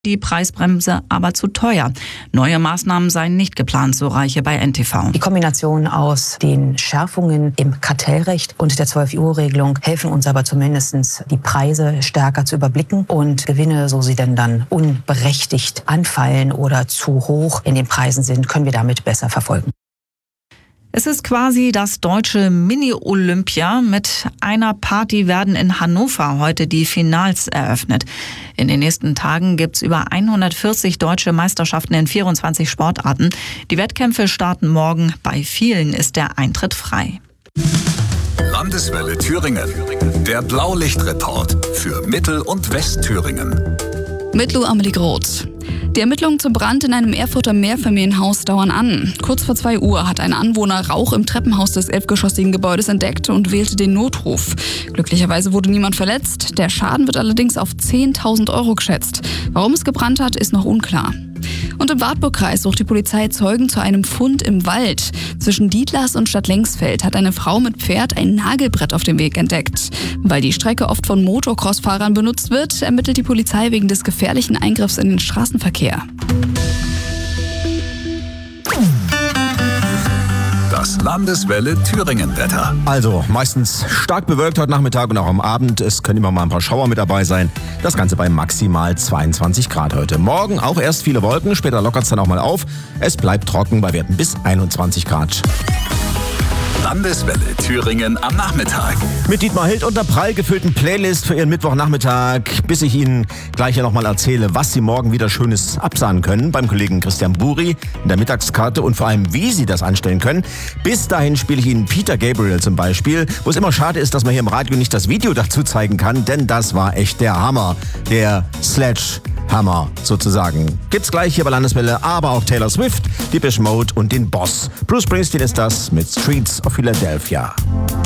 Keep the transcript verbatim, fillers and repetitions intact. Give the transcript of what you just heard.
die Preisbremse aber zu teuer. Neue Maßnahmen seien nicht geplant, so Reiche bei N T V. Die Kombination aus den Schärfungen im Kartellrecht und der zwölf-Uhr-Regelung helfen uns aber zumindest, die Preise stärker zu überblicken und Gewinne, so sie denn dann unberechtigt anfallen oder zu hoch in den Preisen sind, können wir damit besser verfolgen. Es ist quasi das deutsche Mini-Olympia. Mit einer Party werden in Hannover heute die Finals eröffnet. In den nächsten Tagen gibt's über hundertvierzig deutsche Meisterschaften in vierundzwanzig Sportarten. Die Wettkämpfe starten morgen. Bei vielen ist der Eintritt frei. Landeswelle Thüringen. Der Blaulichtreport für Mittel- und Westthüringen. Mit Lou Amelie Groth. Die Ermittlungen zum Brand in einem Erfurter Mehrfamilienhaus dauern an. Kurz vor zwei Uhr hat ein Anwohner Rauch im Treppenhaus des elfgeschossigen Gebäudes entdeckt und wählte den Notruf. Glücklicherweise wurde niemand verletzt. Der Schaden wird allerdings auf zehntausend Euro geschätzt. Warum es gebrannt hat, ist noch unklar. Und im Wartburgkreis sucht die Polizei Zeugen zu einem Fund im Wald. Zwischen Dietlas und Stadtlengsfeld hat eine Frau mit Pferd ein Nagelbrett auf dem Weg entdeckt. Weil die Strecke oft von Motocross-Fahrern benutzt wird, ermittelt die Polizei wegen des gefährlichen Eingriffs in den Straßenverkehr. Das Landeswelle Thüringen-Wetter. Also meistens stark bewölkt heute Nachmittag und auch am Abend. Es können immer mal ein paar Schauer mit dabei sein. Das Ganze bei maximal zweiundzwanzig Grad heute. Morgen auch erst viele Wolken, später lockert es dann auch mal auf. Es bleibt trocken bei Werten bis einundzwanzig Grad. Landeswelle Thüringen am Nachmittag. Mit Dietmar Hild und einer prall gefüllten Playlist für Ihren Mittwochnachmittag, bis ich Ihnen gleich ja nochmal erzähle, was Sie morgen wieder Schönes absahen können beim Kollegen Christian Buri in der Mittagskarte und vor allem, wie Sie das anstellen können. Bis dahin spiele ich Ihnen Peter Gabriel zum Beispiel, wo es immer schade ist, dass man hier im Radio nicht das Video dazu zeigen kann, denn das war echt der Hammer, der Sledgehammer sozusagen. Gibt's gleich hier bei Landeswelle, aber auch Taylor Swift, Depeche Mode und den Boss. Bruce Springsteen ist das mit Streets of Philadelphia.